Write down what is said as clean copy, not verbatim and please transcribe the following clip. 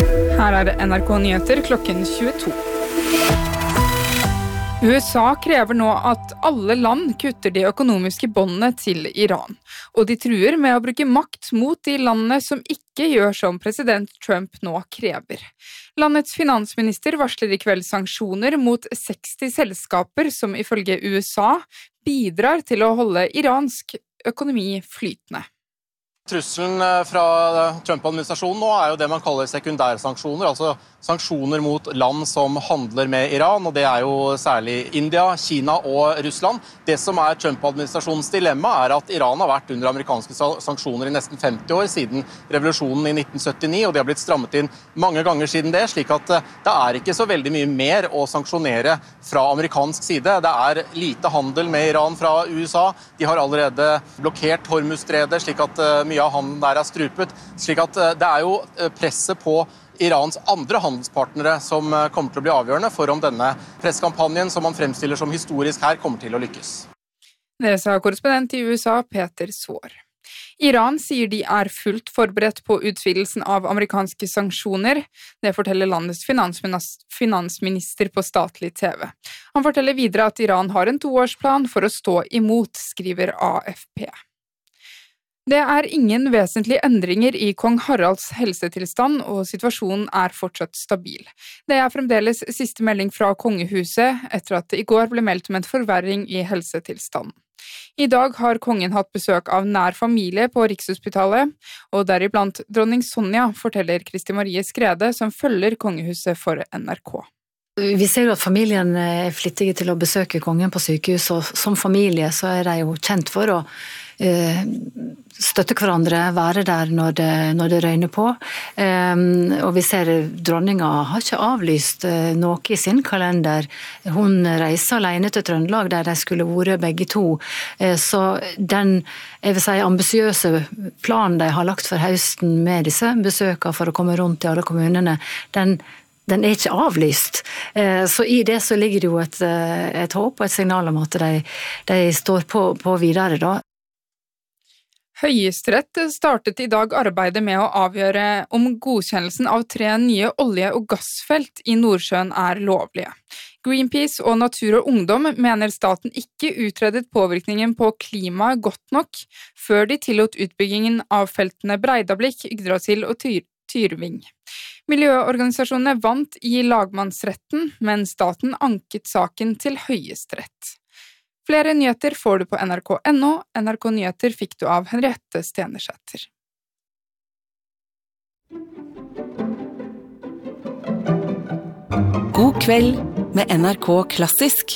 Her NRK Nyheter klokken 22. USA krever nå at alle land kutter de økonomiske båndene til Iran, og de truer med å bruke makt mot de landene som ikke gjør som president Trump nå krever. Landets finansminister varsler i kveld sanksjoner mot 60 selskaper som ifølge USA bidrar til å holde iransk økonomi flytende. Trusselen fra Trump-administrasjonen nå jo det man kaller sekundærsanksjoner, altså sanksjoner mot land som handler med Iran, og det jo særlig India, Kina og Russland. Det som Trump-administrasjonens dilemma at Iran har vært under amerikanske sanksjoner i nesten 50 år siden revolusjonen i 1979, og det har blitt strammet inn mange ganger siden det, slik at det ikke så veldig mye mer å sanksjonere fra amerikansk side. Det lite handel med Iran fra USA, de har allerede blokkert Hormuzstredet, slik at mye av handelen der strupet, slik at det jo presset på Irans andre handelspartnere som kommer til å bli avgjørende for om denne presskampanjen som man fremstiller som historisk her kommer til å lykkes. Det sa korrespondent i USA Peter Sår. Iran sier de fullt forberedt på utvidelsen av amerikanske sanksjoner. Det forteller landets finansminister på statlig TV. Han forteller videre at Iran har en 2-årsplan for å stå imot, skriver AFP. Det ingen vesentlige endringer i kong Haralds helsetilstand, og situasjonen fortsatt stabil. Det fremdeles siste melding fra kongehuset, etter at det i går ble meldt om en forverring i helsetilstanden. I dag har kongen hatt besøk av nær familie på Rikshospitalet, og deriblant dronning Sonja, forteller Kristi Marie Skrede, som følger kongehuset for NRK. Vi ser jo at familien flittige til å besøke kongen på sykehus, og som familie så de jo kjent for å støtte hverandre, være der når det røyner på. Og vi ser dronninga har ikke avlyst noe i sin kalender. Hun reiser alene til Trøndelag, der de skulle vært begge to. Så den, jeg vil si, ambisiøse planen de har lagt for høsten med disse besøkene for å komme rundt i alle kommunene, den ikke avlyst. Så i det så ligger det jo et håp og et signal om at de står på videre da. Høyesterett startet i dag arbeidet med å avgjøre om godkjennelsen av 3 nye olje- og gassfelt i Nordsjøen lovlige. Greenpeace og Natur og Ungdom mener staten ikke utredet påvirkningen på klimaet godt nok før de tillot utbyggingen av feltene Breidablikk, Yggdrasil og Tyrving. Miljøorganisasjonene vant i lagmannsretten, men staten anket saken til Høyesterett. Flere nyheter får du på NRK.no. NRK Nyheter fikk du av Henriette Stenersæter. God kveld med NRK Klassisk.